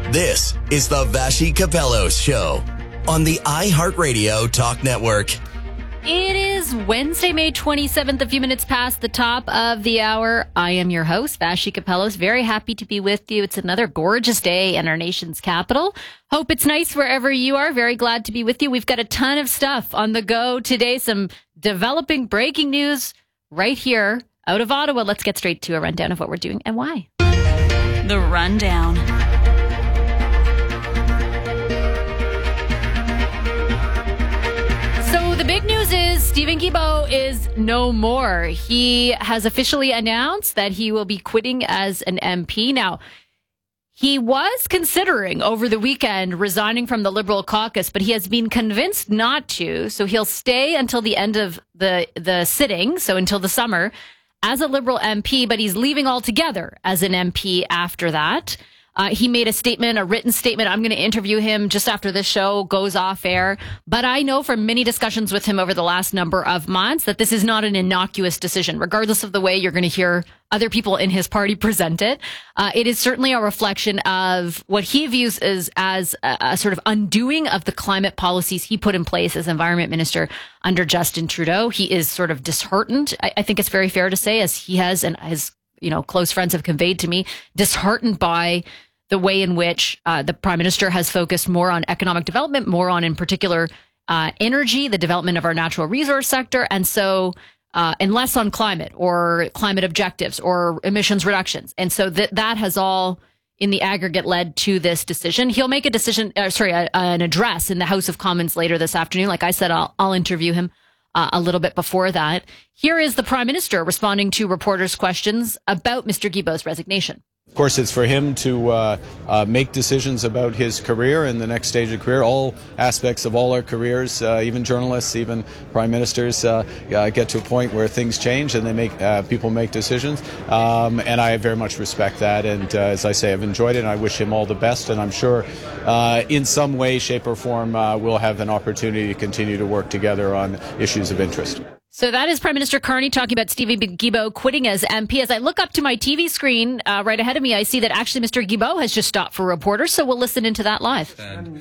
This is the Vassy Kapelos Show on the iHeartRadio Talk Network. It is Wednesday, May 27th, a few minutes past the top of the hour. I am your host, Vassy Kapelos. Very happy to be with you. It's another gorgeous day in our nation's capital. Hope it's nice wherever you are. Very glad to be with you. We've got a ton of stuff on the go today. Some developing breaking news right here out of Ottawa. Let's get straight to a rundown of what we're doing and why. The Rundown. The big news is Steven Guilbeault is no more. He has officially announced that he will be quitting as an MP. Now, he was considering over the weekend resigning from the Liberal caucus, but he has been convinced not to. So he'll stay until the end of the sitting, so until the summer, as a Liberal MP, but he's leaving altogether as an MP after that. He made a statement, a written statement. I'm going to interview him just after this show goes off air. But I know from many discussions with him over the last number of months that this is not an innocuous decision, regardless of the way you're going to hear other people in his party present it. It is certainly a reflection of what he views as a sort of undoing of the climate policies he put in place as environment minister under Justin Trudeau. He is sort of disheartened. I think it's very fair to say, as he has and his close friends have conveyed to me, disheartened by the way in which the Prime Minister has focused more on economic development, more on, in particular, energy, the development of our natural resource sector, and less on climate or climate objectives or emissions reductions. And so that has all, in the aggregate, led to this decision. He'll make an address in the House of Commons later this afternoon. Like I said, I'll interview him a little bit before that. Here is the Prime Minister responding to reporters' questions about Mr. Guilbeault's resignation. Of course, it's for him to make decisions about his career and the next stage of career. All aspects of all our careers, even journalists, even prime ministers, get to a point where things change and people make decisions. And I very much respect that. And as I say, I've enjoyed it, and I wish him all the best. And I'm sure in some way, shape, or form, we'll have an opportunity to continue to work together on issues of interest. So that is Prime Minister Carney talking about Steven Guilbeault quitting as MP. As I look up to my TV screen right ahead of me, I see that actually Mr. Guilbeault has just stopped for reporters, so we'll listen into that live.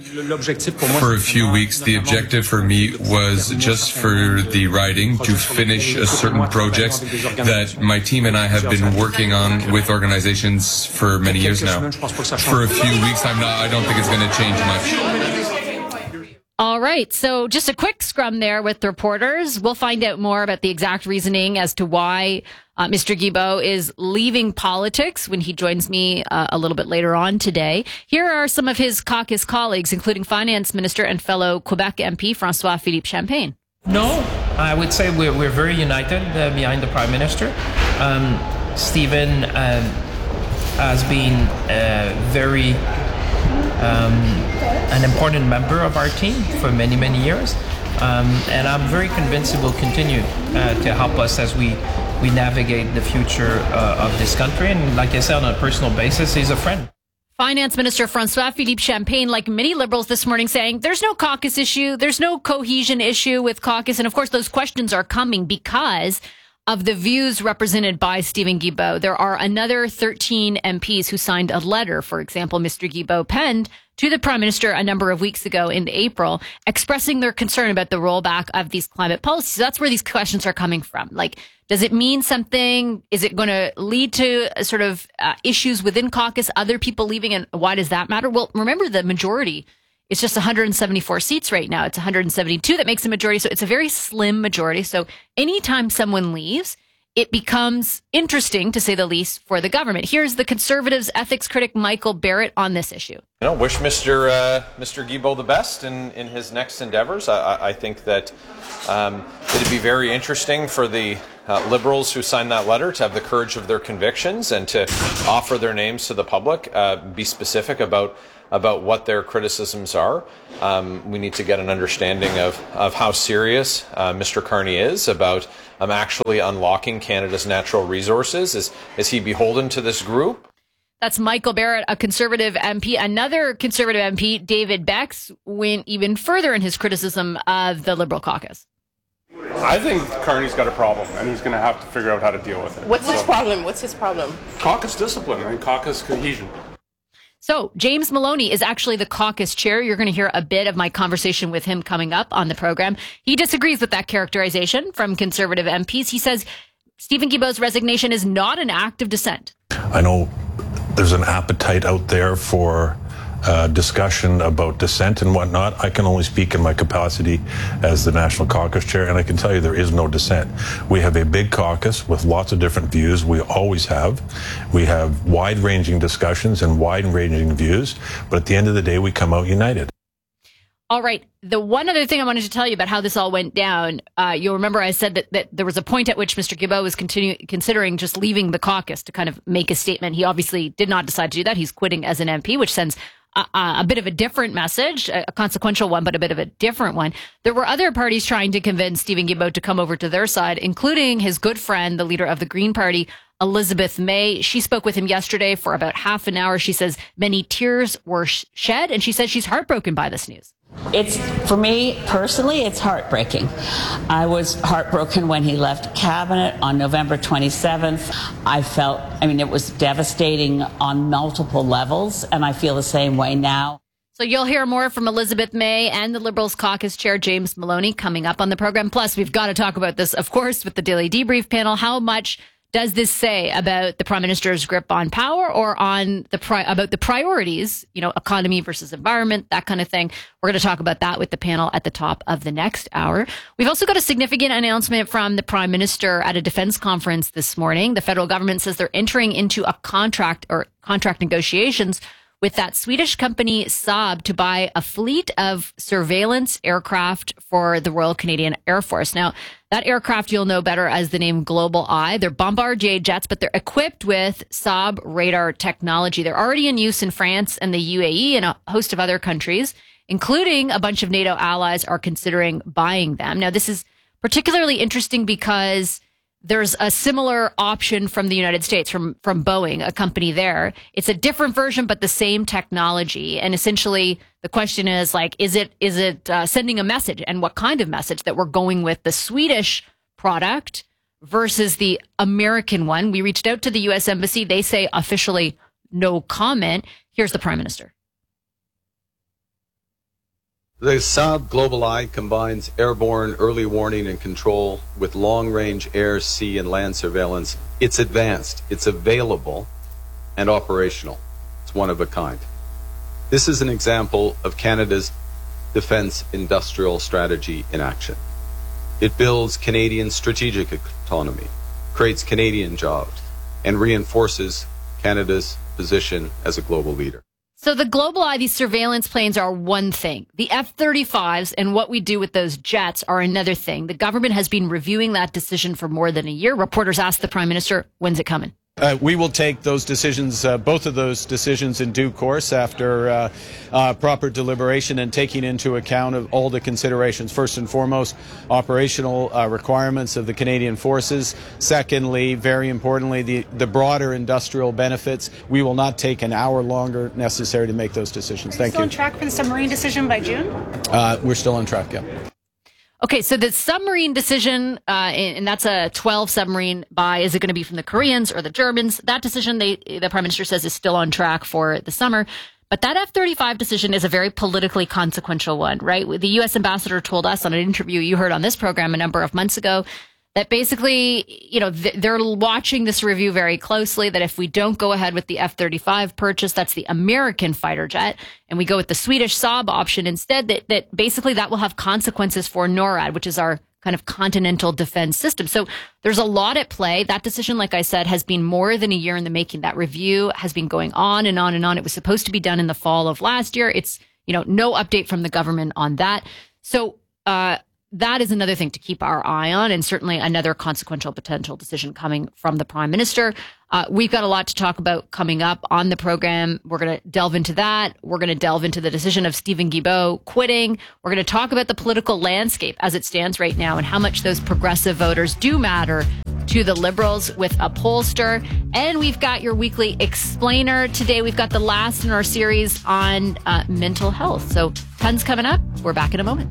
For a few weeks, the objective for me was just for the riding to finish a certain projects that my team and I have been working on with organizations for many years now. For a few weeks, I don't think it's going to change much. All right. So just a quick scrum there with the reporters. We'll find out more about the exact reasoning as to why Mr. Guilbeault is leaving politics when he joins me a little bit later on today. Here are some of his caucus colleagues, including Finance Minister and fellow Quebec MP François-Philippe Champagne. No, I would say we're very united behind the Prime Minister. Stephen has been very an important member of our team for many, many years. And I'm very convinced it will continue to help us as we navigate the future of this country. And like I said, on a personal basis, he's a friend. Finance Minister François-Philippe Champagne, like many Liberals this morning, saying there's no caucus issue, there's no cohesion issue with caucus. And of course, those questions are coming because of the views represented by Steven Guilbeault. There are another 13 MPs who signed a letter, for example, Mr. Guilbeault penned to the Prime Minister a number of weeks ago in April, expressing their concern about the rollback of these climate policies. So that's where these questions are coming from. Like, does it mean something? Is it going to lead to sort of issues within caucus, other people leaving? And why does that matter? Well, remember the majority. It's just 174 seats right now. It's 172 that makes a majority. So it's a very slim majority. So anytime someone leaves, it becomes interesting, to say the least, for the government. Here's the Conservatives ethics critic Michael Barrett on this issue. Wish Mr. Guilbeault the best in his next endeavors. I think that it'd be very interesting for the Liberals who signed that letter to have the courage of their convictions and to offer their names to the public, be specific about what their criticisms are. We need to get an understanding of how serious Mr. Carney is about actually unlocking Canada's natural resources. Is he beholden to this group? That's Michael Barrett, a Conservative MP. Another Conservative MP, David Becks, went even further in his criticism of the Liberal caucus. I think Carney's got a problem, and he's going to have to figure out how to deal with it. What's his problem? Caucus discipline and caucus cohesion. So James Maloney is actually the caucus chair. You're going to hear a bit of my conversation with him coming up on the program. He disagrees with that characterization from Conservative MPs. He says Stephen Guilbeault's resignation is not an act of dissent. I know there's an appetite out there for discussion about dissent and whatnot. I can only speak in my capacity as the National Caucus Chair, and I can tell you there is no dissent. We have a big caucus with lots of different views. We always have. We have wide-ranging discussions and wide-ranging views, but at the end of the day, we come out united. All right. The one other thing I wanted to tell you about how this all went down, you'll remember I said that there was a point at which Mr. Guilbeault was considering just leaving the caucus to kind of make a statement. He obviously did not decide to do that. He's quitting as an MP, which sends a bit of a different message, a consequential one, but a bit of a different one. There were other parties trying to convince Stephen Guilbeault to come over to their side, including his good friend, the leader of the Green Party, Elizabeth May. She spoke with him yesterday for about half an hour. She says many tears were shed, and she says she's heartbroken by this news. For me personally, it's heartbreaking. I was heartbroken when he left cabinet on November 27th. It was devastating on multiple levels, and I feel the same way now. So you'll hear more from Elizabeth May and the Liberals caucus chair, James Maloney, coming up on the program. Plus, we've got to talk about this, of course, with the Daily Debrief panel. How much does this say about the Prime Minister's grip on power or on about the priorities, economy versus environment, that kind of thing? We're going to talk about that with the panel at the top of the next hour. We've also got a significant announcement from the Prime Minister at a defense conference this morning. The federal government says they're entering into a contract negotiations with that Swedish company Saab to buy a fleet of surveillance aircraft for the Royal Canadian Air Force. Now, that aircraft you'll know better as the name Global Eye. They're Bombardier jets, but they're equipped with Saab radar technology. They're already in use in France and the UAE and a host of other countries, including a bunch of NATO allies are considering buying them. Now, this is particularly interesting because there's a similar option from the United States, from Boeing, a company there. It's a different version, but the same technology. And essentially, the question is, is it sending a message, and what kind of message, that we're going with the Swedish product versus the American one? We reached out to the U.S. Embassy. They say officially no comment. Here's the Prime Minister. The Saab Global Eye combines airborne early warning and control with long-range air, sea, and land surveillance. It's advanced, it's available, and operational. It's one of a kind. This is an example of Canada's defense industrial strategy in action. It builds Canadian strategic autonomy, creates Canadian jobs, and reinforces Canada's position as a global leader. So the Global Eye, these surveillance planes, are one thing. The F-35s and what we do with those jets are another thing. The government has been reviewing that decision for more than a year. Reporters asked the Prime Minister, when's it coming? We will take those decisions, both of those decisions, in due course after proper deliberation and taking into account of all the considerations. First and foremost, operational requirements of the Canadian Forces. Secondly, very importantly, the broader industrial benefits. We will not take an hour longer necessary to make those decisions. Thank you. Still on track for the submarine decision by June? We're still on track, yeah. Okay, so the submarine decision, and that's a 12 submarine buy. Is it going to be from the Koreans or the Germans? That decision, the Prime Minister says, is still on track for the summer. But that F-35 decision is a very politically consequential one, right? The U.S. ambassador told us on an interview you heard on this program a number of months ago that basically, they're watching this review very closely, that if we don't go ahead with the F-35 purchase, that's the American fighter jet, and we go with the Swedish Saab option instead, that basically that will have consequences for NORAD, which is our kind of continental defense system. So there's a lot at play. That decision, like I said, has been more than a year in the making. That review has been going on and on and on. It was supposed to be done in the fall of last year. It's, no update from the government on that. So, that is another thing to keep our eye on, and certainly another consequential potential decision coming from the Prime Minister. We've got a lot to talk about coming up on the program. We're going to delve into that. We're going to delve into the decision of Stephen Guilbeault quitting. We're going to talk about the political landscape as it stands right now and how much those progressive voters do matter to the Liberals with a pollster. And we've got your weekly explainer. Today, we've got the last in our series on mental health. So tons coming up. We're back in a moment.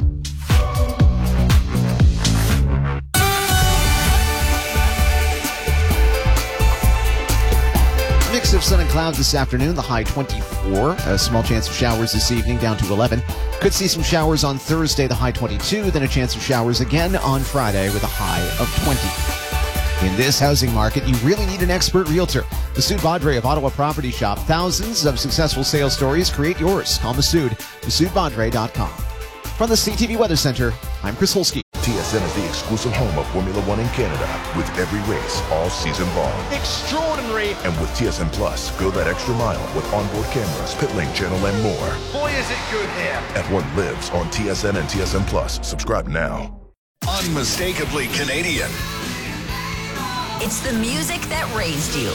mix of sun and clouds this afternoon, the high 24. A small chance of showers this evening, down to 11. Could see some showers on Thursday, the high 22. Then a chance of showers again on Friday with a high of 20. In this housing market, you really need an expert realtor. Masood Badre of Ottawa Property Shop. Thousands of successful sales stories. Create yours. Call Masood. MasoodBadre.com. From the CTV Weather Center, I'm Chris Holsky. TSN is the exclusive home of Formula One in Canada, with every race all season long. Extraordinary! And with TSN Plus, go that extra mile with onboard cameras, pit lane channel, and more. Boy, is it good here! At what lives on TSN and TSN Plus. Subscribe now. Unmistakably Canadian. It's the music that raised you.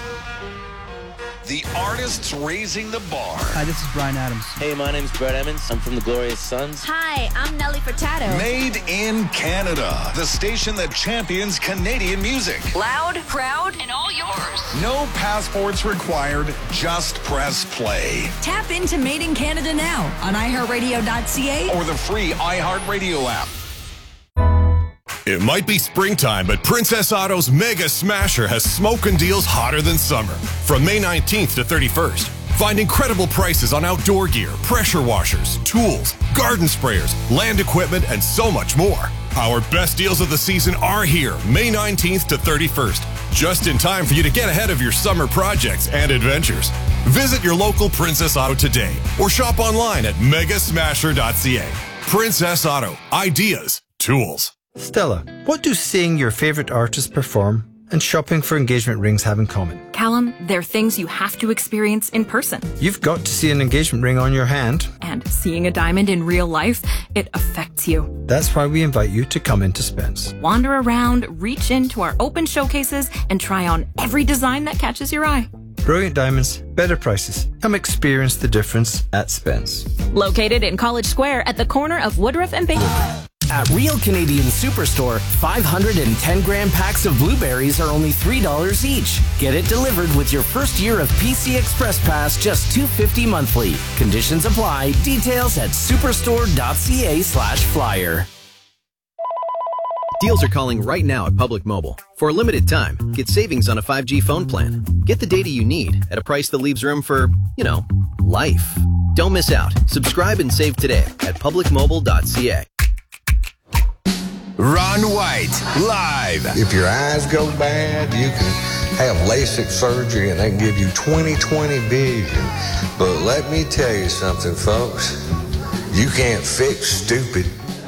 The artists raising the bar. Hi, this is Bryan Adams. Hey, my name's Brett Emmons. I'm from the Glorious Sons. Hi, I'm Nelly Furtado. Made in Canada. The station that champions Canadian music. Loud, proud, and all yours. No passports required. Just press play. Tap into Made in Canada now on iHeartRadio.ca or the free iHeartRadio app. It might be springtime, but Princess Auto's Mega Smasher has smoking deals hotter than summer. From May 19th to 31st, find incredible prices on outdoor gear, pressure washers, tools, garden sprayers, land equipment, and so much more. Our best deals of the season are here, May 19th to 31st, just in time for you to get ahead of your summer projects and adventures. Visit your local Princess Auto today or shop online at megasmasher.ca. Princess Auto. Ideas. Tools. Stella, what do seeing your favorite artist perform and shopping for engagement rings have in common? Callum, they're things you have to experience in person. You've got to see an engagement ring on your hand. And seeing a diamond in real life, it affects you. That's why we invite you to come into Spence. Wander around, reach into our open showcases, and try on every design that catches your eye. Brilliant diamonds, better prices. Come experience the difference at Spence. Located in College Square at the corner of Woodruff and Baker. At Real Canadian Superstore, 510-gram packs of blueberries are only $3 each. Get it delivered with your first year of PC Express Pass, just $2.50 monthly. Conditions apply. Details at superstore.ca/flyer. Deals are calling right now at Public Mobile. For a limited time, get savings on a 5G phone plan. Get the data you need at a price that leaves room for, life. Don't miss out. Subscribe and save today at publicmobile.ca. Ron White, live. If your eyes go bad, you can have LASIK surgery and they can give you 20/20 vision. But let me tell you something, folks. You can't fix stupid.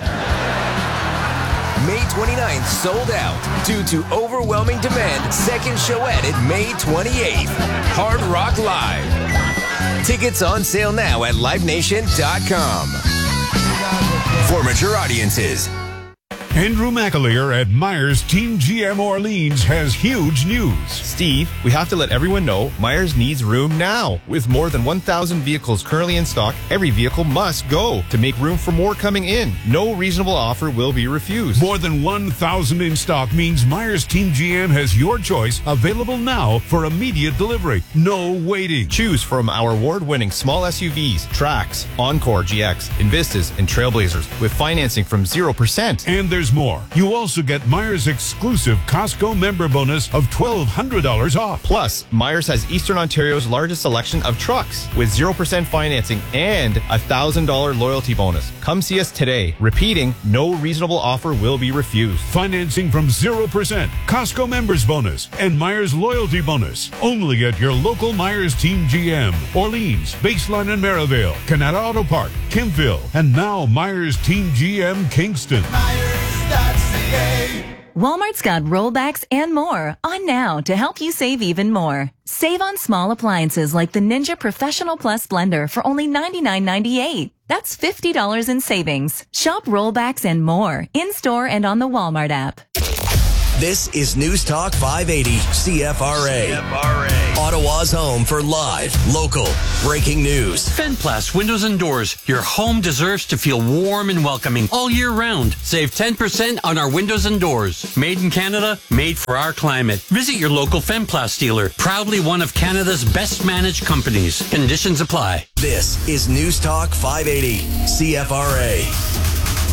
May 29th sold out due to overwhelming demand. Second show added May 28th. Hard Rock Live. Tickets on sale now at livenation.com. For mature audiences. Andrew McAleer at Myers Team GM Orleans has huge news. Steve, we have to let everyone know Myers needs room now. With more than 1,000 vehicles currently in stock, every vehicle must go. To make room for more coming in, no reasonable offer will be refused. More than 1,000 in stock means Myers Team GM has your choice available now for immediate delivery. No waiting. Choose from our award-winning small SUVs, Trax, Encore GX, Invistas, and Trailblazers with financing from 0%. And there's more. You also get Myers' exclusive Costco member bonus of $1,200 off. Plus, Myers has Eastern Ontario's largest selection of trucks with 0% financing and a $1,000 loyalty bonus. Come see us today. Repeating, no reasonable offer will be refused. Financing from 0%, Costco members bonus, and Myers loyalty bonus. Only at your local Myers Team GM, Orleans, Baseline and Merivale, Canada Auto Park, Kempville, and now Myers Team GM Kingston. Walmart's got rollbacks and more on now to help you save even more. Save on small appliances like the Ninja Professional Plus blender for only $99.98. That's $50 in savings. Shop rollbacks and more in-store and on the Walmart app. This is News Talk 580 CFRA. Ottawa's home for live, local, breaking news. Fenplast Windows and Doors. Your home deserves to feel warm and welcoming all year round. Save 10% on our windows and doors. Made in Canada, made for our climate. Visit your local Fenplast dealer. Proudly one of Canada's best managed companies. Conditions apply. This is News Talk 580 CFRA.